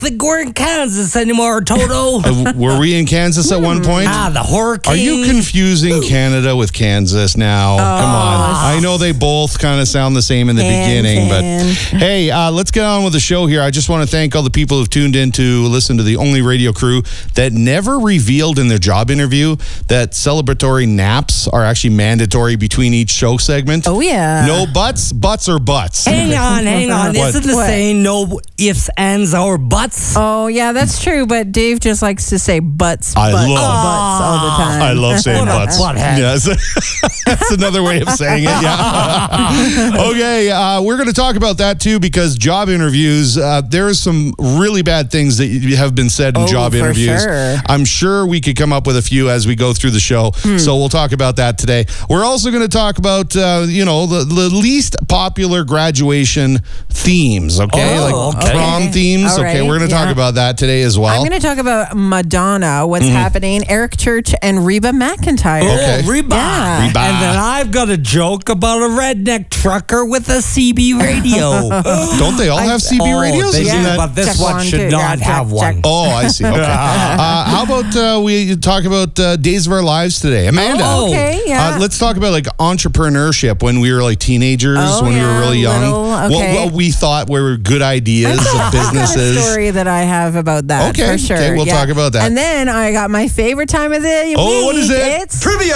think we're in Kansas anymore, Toto. Were we in Kansas at one point? The hurricane. Are you confusing Canada with Kansas now? Come on. I know they both kind of sound the same in the beginning, but hey, let's get on with the show here. I just want to thank all the people who've tuned in to listen to the only radio crew that never revealed in their job interview that celebratory naps are actually mandatory between each show segment. Oh, yeah. No buts or butts. Hang on. Isn't the saying no ifs, ands, or buts? Oh, yeah, that's true. But Dave just likes to say butts all the time. I love saying butts. Yes. That's another way of saying it, yeah. Okay, we're going to talk about that too because job interviews, there are some really bad things that have been said in job interviews. Sure. I'm sure we could come up with a few as we go through the show. So we'll talk about that today. We're also going to talk about, the least popular graduation themes, okay? Prom themes. All right. Okay, we're going to talk about that today as well. I'm going to talk about Madonna, what's happening, Eric Church, and Reba McEntire. Okay. Reba. Yeah. Reba. And then I've got a joke about a redneck trucker with a CB radio. Don't they all have CB radios? They Isn't do, that- but this Check one one, should two, not yeah, have check, one. check. Oh, I see. Okay. How about we talk about Days of Our Lives today? Amanda. Oh, okay, yeah. Let's talk about like entrepreneurship when we were like teenagers, when we were really young. What we thought were good ideas of businesses. I've got a story that I have about that Okay, for sure. okay, we'll talk about that. And then I got my favorite time of the week. Oh, what is it? It's Trivia!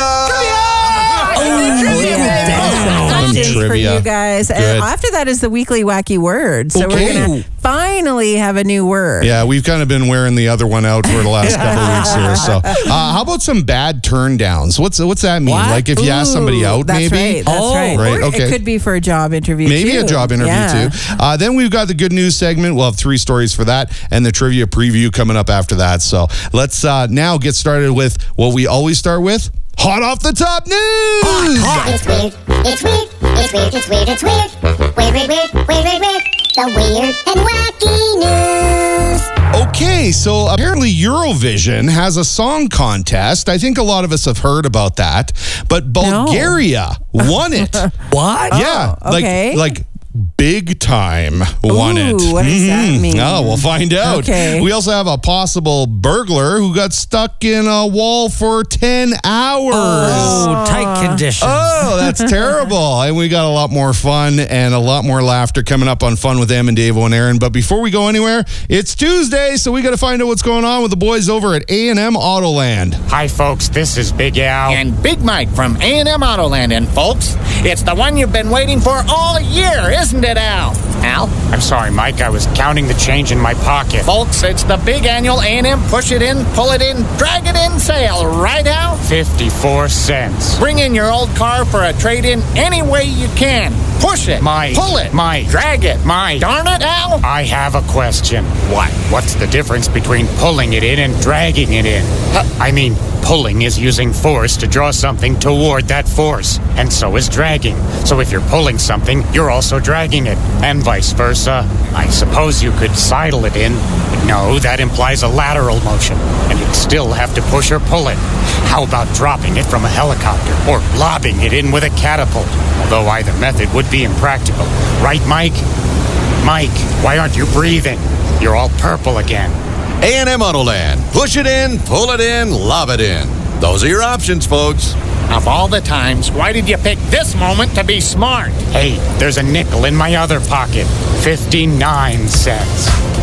for you guys. Good. And after that is the weekly wacky word. So we're going to finally have a new word. Yeah, we've kind of been wearing the other one out for the last couple of weeks here. So, how about some bad turn downs? What's that mean? What? Like if you ask somebody out, that's maybe? Right, that's right. Right, Or okay. it could be for a job interview Maybe too. a job interview too. Then we've got the good news segment. We'll have 3 stories for that and the trivia preview coming up after that. So let's now get started with what we always start with. Hot off the top news! It's weird. It's weird. It's weird. It's weird. It's weird. Weird. The weird and wacky news. Okay, so apparently Eurovision has a song contest. I think a lot of us have heard about that. But Bulgaria won it. What? Yeah. okay. Like big time won it. What does that mean? Oh, we'll find out. Okay. We also have a possible burglar who got stuck in a wall for 10 hours. Oh, tight conditions. Oh, that's terrible. And we got a lot more fun and a lot more laughter coming up on Fun with Em and Dave and Aaron. But before we go anywhere, it's Tuesday, so we got to find out what's going on with the boys over at A&M Autoland. Hi, folks. This is Big Al and Big Mike from A&M Autoland. And, folks, it's the one you've been waiting for all year, isn't it, Al? Al? I'm sorry, Mike. I was counting the change in my pocket. Folks, it's the big annual A&M Push It In, Pull It In, Drag It In sale. Right, Al? 54 cents. Bring in your old car for a trade-in any way you can. Push it. Pull it. Drag it. Darn it, Al? I have a question. What? What's the difference between pulling it in and dragging it in? I mean, pulling is using force to draw something toward that force, and so is dragging. So if you're pulling something, you're also dragging it, and vice versa. I suppose you could sidle it in, but no, that implies a lateral motion, and you'd still have to push or pull it. How about dropping it from a helicopter, or lobbing it in with a catapult? Although either method would be impractical. Right, Mike? Mike, why aren't you breathing? You're all purple again. A&M Autoland. Push it in, pull it in, lob it in. Those are your options, folks. Of all the times, why did you pick this moment to be smart? Hey, there's a nickel in my other pocket. 59 cents.